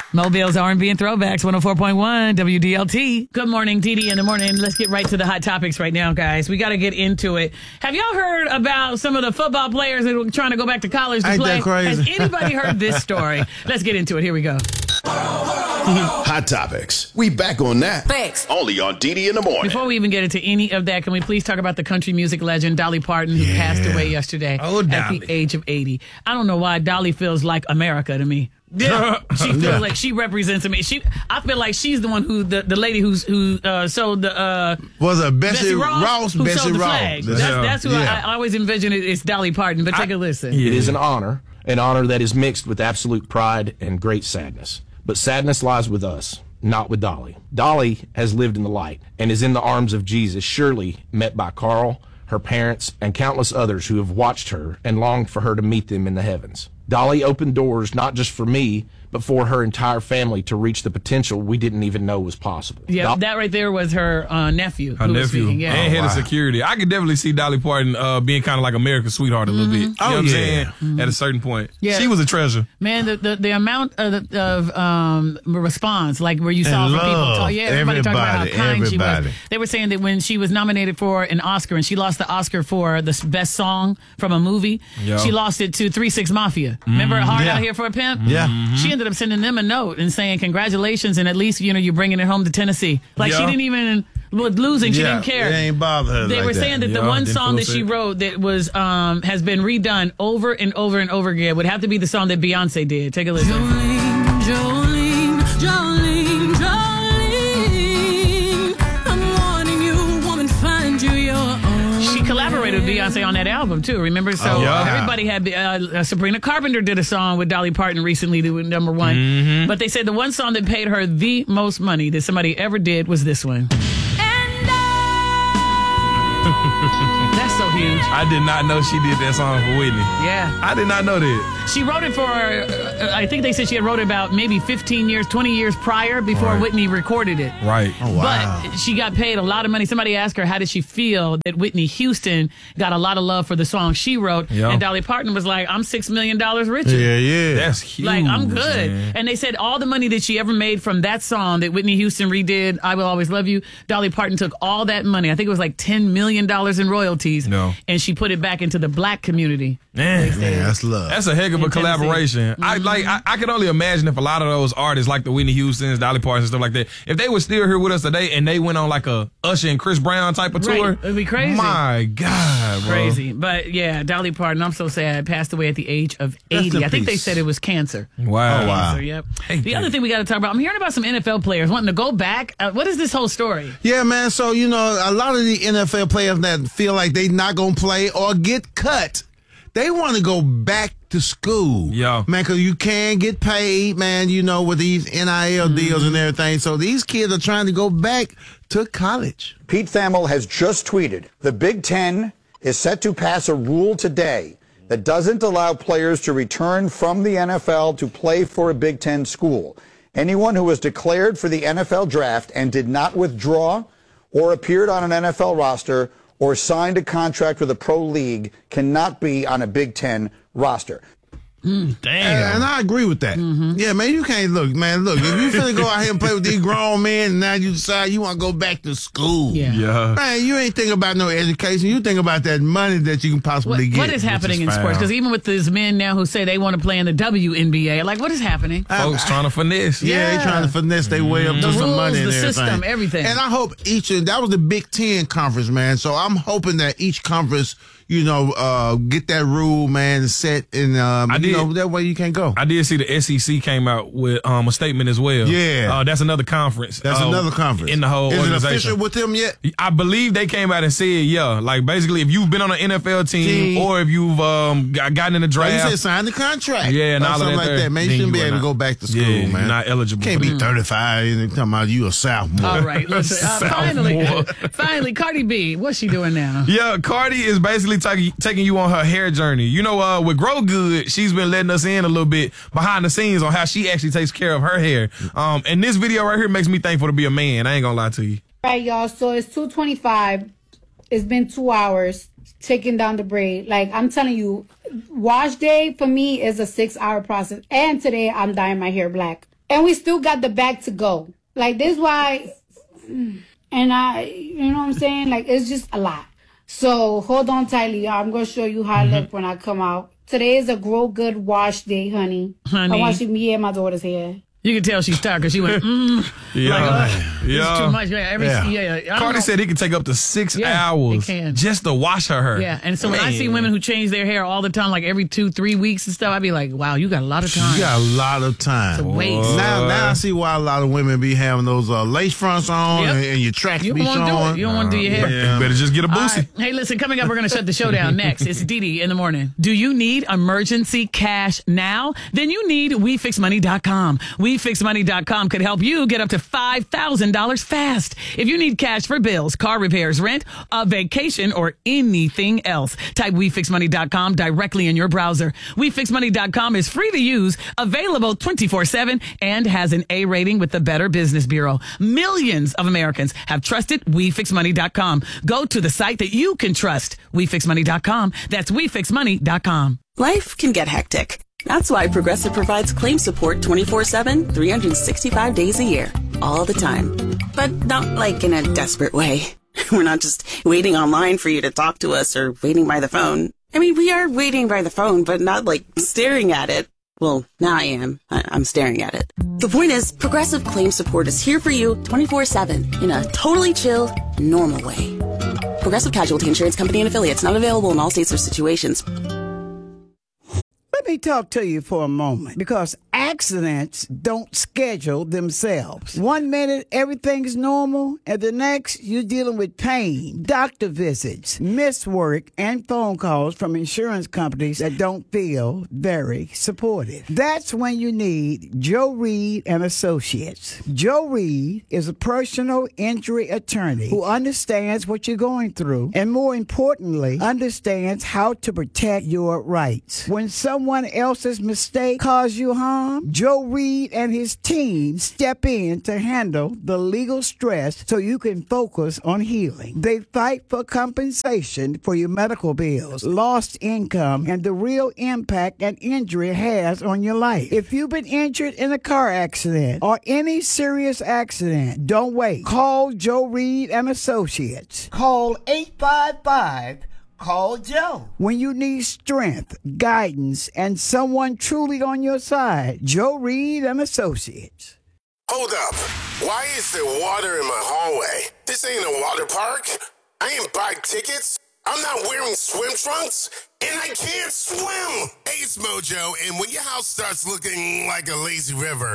Mobile's R&B and Throwbacks, 104.1 WDLT. Good morning, DD in the morning. Let's get right to the hot topics right now, guys. We got to get into it. Have y'all heard about some of the football players that were trying to go back to college to play? That crazy? Has anybody heard this story? Let's get into it. Here we go. Hot topics. We back on that. Thanks. Only on DD in the morning. Before we even get into any of that, can we please talk about the country music legend Dolly Parton, who passed away yesterday at the age of 80. I don't know why Dolly feels like America to me. Yeah, she feels like she represents me. I feel like she's the one who the lady who sold the was a Bessie Ross. Who Bessie sold the Ross. flag. That's who I always envision. It's Dolly Parton. But take a listen. It is an honor that is mixed with absolute pride and great sadness. But sadness lies with us, not with Dolly. Dolly has lived in the light and is in the arms of Jesus, surely met by Carl, her parents, and countless others who have watched her and longed for her to meet them in the heavens. Dolly opened doors not just for me, but for her entire family to reach the potential we didn't even know was possible. Yeah, that right there was her nephew. Her nephew. Was yeah. And head of security. I could definitely see Dolly Parton being kind of like America's sweetheart a little bit. You know what I'm saying? At a certain point. Yeah. She was a treasure. Man, the amount of response, like where you saw from people talk. Yeah, everybody talking about how kind she was. They were saying that when she was nominated for an Oscar and she lost the Oscar for the best song from a movie, she lost it to 3 6 Mafia. Remember Hard Out Here for a Pimp? Yeah. She ended up sending them a note and saying congratulations, and at least you're bringing it home to Tennessee. Like she didn't even with losing, she didn't care. It ain't bother her. They were saying that the one song that she wrote that was has been redone over and over and over again would have to be the song that Beyonce did. Take a listen. Jolene, I'm warning you, woman, find you your own. She collaborated with Beyonce on that album too. Remember? So everybody had Sabrina Carpenter did a song with Dolly Parton recently that was number one. But they said the one song that paid her the most money that somebody ever did was this one. That's so huge. I did not know she did that song for Whitney. Yeah. I did not know that. She wrote it for, I think they said she had wrote it about maybe 15 years, 20 years prior before Whitney recorded it. Right. Oh, wow. But she got paid a lot of money. Somebody asked her, how did she feel that Whitney Houston got a lot of love for the song she wrote? Yep. And Dolly Parton was like, I'm $6 million richer. Yeah. That's huge. Like, I'm good. Man. And they said all the money that she ever made from that song that Whitney Houston redid, I Will Always Love You, Dolly Parton took all that money. I think it was like $10 million in royalties. No. And she put it back into the black community. Man, that's love. That's a heck of a collaboration. I could only imagine if a lot of those artists like the Whitney Houstons, Dolly Parton, and stuff like that, if they were still here with us today and they went on like a Usher and Chris Brown type of tour, it'd be crazy. My God, bro. Crazy. But yeah, Dolly Parton, I'm so sad, passed away at the age of 80. I think they said it was cancer. Wow. Oh, wow. Cancer, yep. The other thing we got to talk about, I'm hearing about some NFL players wanting to go back. What is this whole story? Yeah, man. So, a lot of the NFL players that feel like they not going to play or get cut, they want to go back to school. Yeah. Man, because you can get paid, man, with these NIL deals and everything. So these kids are trying to go back to college. Pete Thamel has just tweeted, the Big Ten is set to pass a rule today that doesn't allow players to return from the NFL to play for a Big Ten school. Anyone who was declared for the NFL draft and did not withdraw or appeared on an NFL roster or signed a contract with a pro league cannot be on a Big Ten roster. Damn. And I agree with that. Yeah, man, you can't look, if you finna go out here and play with these grown men and now you decide you want to go back to school. Yeah. Man, you ain't thinking about no education. You think about that money that you can possibly get. What is happening in sports? Because even with these men now who say they want to play in the WNBA, like, what is happening? Folks trying to finesse. Yeah, they trying to finesse their way up to some rules, money and the everything. system, everything. And I hope that was the Big Ten conference, man. So I'm hoping that each conference, get that rule, man, set, and that way you can't go. I did see the SEC came out with a statement as well. Yeah. That's another conference. That's another conference. In the whole organization. Is it official with them yet? I believe they came out and said, like basically if you've been on an NFL team or if you've gotten in the draft. Like you said, sign the contract. Yeah, and all something of that. like that, man. You shouldn't be able to go back to school, man. You're not eligible. Can't be 35 and talking about you a sophomore. All right, listen. Finally, Cardi B, what's she doing now? Yeah, Cardi is basically taking you on her hair journey. With Grow Good, she's been letting us in a little bit behind the scenes on how she actually takes care of her hair. And this video right here makes me thankful to be a man. I ain't gonna lie to you. All right, y'all. So it's 2:25. It's been 2 hours taking down the braid. Like, I'm telling you, wash day for me is a 6-hour process. And today I'm dyeing my hair black. and we still got the bag to go. Like, this why, and you know what I'm saying? Like, it's just a lot. So hold on tightly, y'all. I'm going to show you how I look when I come out. Today is a Grow Good wash day, honey. I'm washing me and my daughter's hair. You can tell she's tired because she went, it's too much. Cardi said it could take up to 6 hours just to wash her hair. Yeah, and so when I see women who change their hair all the time, like every 2-3 weeks and stuff, I'd be like, wow, you got a lot of time. You got a lot of time. It's a waste. Now I see why a lot of women be having those lace fronts on and your tracks be showing. You don't want to do your hair. You better just get a boosie. Right. Hey, listen, coming up, we're going to shut the show down next. It's Didi in the morning. Do you need emergency cash now? Then you need WeFixMoney.com. WeFixMoney.com could help you get up to $5,000 fast. If you need cash for bills, car repairs, rent, a vacation, or anything else, type WeFixMoney.com directly in your browser. WeFixMoney.com is free to use, available 24/7, and has an A rating with the Better Business Bureau. Millions of Americans have trusted WeFixMoney.com. Go to the site that you can trust. WeFixMoney.com. That's WeFixMoney.com. Life can get hectic. That's why Progressive provides claim support 24/7, 365 days a year, all the time. But not like in a desperate way. We're not just waiting online for you to talk to us or waiting by the phone. I mean, we are waiting by the phone, but not like staring at it. Well, now I am. I'm staring at it. The point is, Progressive claim support is here for you 24/7 in a totally chill, normal way. Progressive Casualty Insurance Company and Affiliates, not available in all states or situations. Let me talk to you for a moment, because accidents don't schedule themselves. 1 minute, everything's normal, and the next, you're dealing with pain, doctor visits, missed work, and phone calls from insurance companies that don't feel very supportive. That's when you need Joe Reed and Associates. Joe Reed is a personal injury attorney who understands what you're going through, and more importantly, understands how to protect your rights. When someone else's mistake cause you harm, Joe Reed and his team step in to handle the legal stress so you can focus on healing. They fight for compensation for your medical bills, lost income, and the real impact an injury has on your life. If you've been injured in a car accident or any serious accident, don't wait. Call Joe Reed and Associates. Call 855 Call Joe. When you need strength, guidance, and someone truly on your side, Joe Reed and Associates. Hold up. Why is there water in my hallway? This ain't a water park. I ain't buy tickets. I'm not wearing swim trunks, and I can't swim. Hey, it's Mojo, and when your house starts looking like a lazy river,